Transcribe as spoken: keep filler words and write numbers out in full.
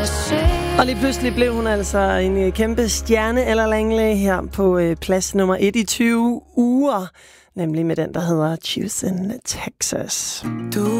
Og lige pludselig blev hun altså en kæmpe stjerne eller Langley her på øh, plads nummer et i tyve uger. Nemlig med den, der hedder Choose in Texas. Du